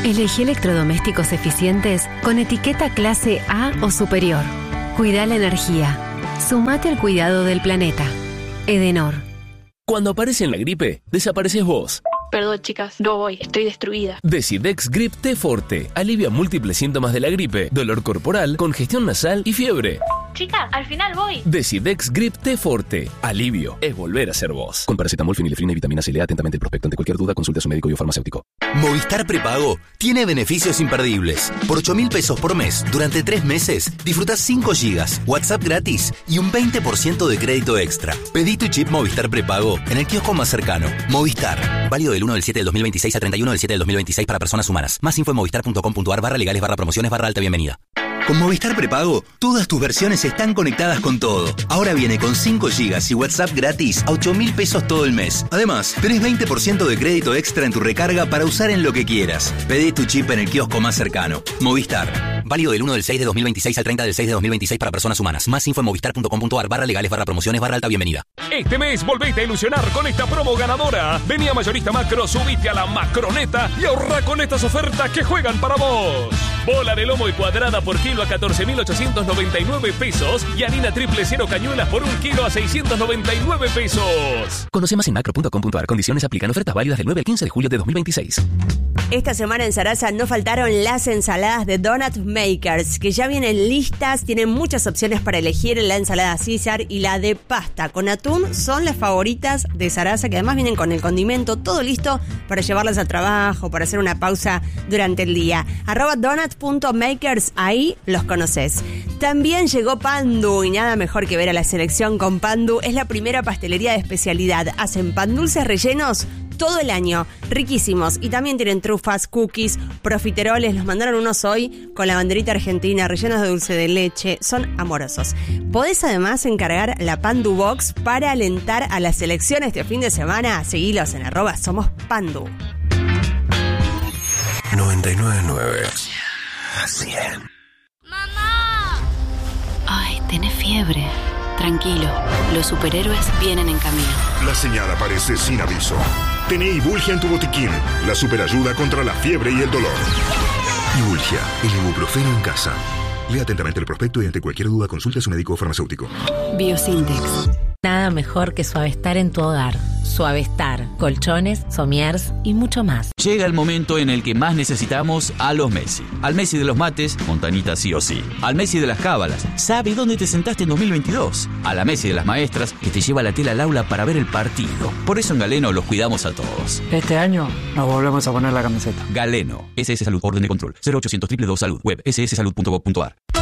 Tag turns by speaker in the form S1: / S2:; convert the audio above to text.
S1: Elegí electrodomésticos eficientes con etiqueta clase A o superior. Cuida la energía. Sumate al cuidado del planeta. Edenor.
S2: Cuando aparece la gripe, desapareces vos.
S3: Perdón, chicas, no voy, estoy destruida.
S2: Decidex Grip T Forte alivia múltiples síntomas de la gripe, dolor corporal, congestión nasal y fiebre.
S3: Chicas, al final voy.
S2: Decidex Grip T Forte. Alivio es volver a ser vos. Con paracetamol, fenilefrina y vitamina C. Lea atentamente el prospecto. Ante cualquier duda, consulte a su médico y o farmacéutico.
S4: Movistar Prepago tiene beneficios imperdibles. Por 8.000 pesos por mes, durante 3 meses, disfrutás 5 gigas, WhatsApp gratis y un 20% de crédito extra. Pedí tu chip Movistar Prepago en el kiosco más cercano. Movistar. Válido del 1 del 7 del 2026 al 31 del 7 del 2026 para personas humanas. Más info en movistar.com.ar/legales/promociones/alta bienvenida. Con Movistar Prepago, todas tus versiones están conectadas con todo. Ahora viene con 5 gigas y WhatsApp gratis a 8.000 pesos todo el mes. Además, tenés 20% de crédito extra en tu recarga para usar en lo que quieras. Pedí tu chip en el kiosco más cercano. Movistar. Válido del 1 del 6 de 2026 al 30 del 6 de 2026 para personas humanas. Más info en movistar.com.ar/legales/promociones/alta bienvenida.
S5: Este mes volvete a ilusionar con esta promo ganadora. Vení a Mayorista Macro, subite a la Macroneta y ahorra con estas ofertas que juegan para vos. Bola de lomo y cuadrada por kilo a 14.899 pesos y harina triple cero cañuelas por 1 kilo a 699 pesos.
S2: Conoce más en macro.com.ar. Condiciones aplican. Ofertas válidas del 9 al 15 de julio de 2026.
S6: Esta semana en Sarasa no faltaron las ensaladas de Donut Makers, que ya vienen listas, tienen muchas opciones para elegir. La ensalada César y la de pasta con atún son las favoritas de Sarasa, que además vienen con el condimento, todo listo para llevarlas al trabajo, para hacer una pausa durante el día. @donut.makers, ahí los conoces. También llegó Pandu y nada mejor que ver a la selección con Pandu. Es la primera pastelería de especialidad. Hacen pan dulces rellenos todo el año, riquísimos, y también tienen trufas, cookies, profiteroles. Los mandaron unos hoy con la banderita argentina, rellenos de dulce de leche, son amorosos. Podés además encargar la Pandu Box para alentar a la selección este fin de semana. Seguilos en @somospandu.
S7: 99.9 100.
S1: ¡Mamá! Ay, tenés fiebre. Tranquilo, los superhéroes vienen en camino.
S8: La señal aparece sin aviso. Tené Ibulgia en tu botiquín, la superayuda contra la fiebre y el dolor. Ibulgia, el ibuprofeno en casa. Lea atentamente el prospecto y ante cualquier duda consulte a su médico o farmacéutico.
S1: Biosintex.
S9: Nada mejor que Suavestar en tu hogar. Suavestar, colchones, somiers y mucho más.
S10: Llega el momento en el que más necesitamos a los Messi. Al Messi de los mates, Montanita sí o sí. Al Messi de las cábalas, sabe dónde te sentaste en 2022. A la Messi de las maestras, que te lleva la tela al aula para ver el partido. Por eso en Galeno los cuidamos a todos.
S11: Este año nos volvemos a poner la camiseta.
S10: Galeno, SS Salud, Orden de Control, 0800 222 Salud, web sssalud.gov.ar.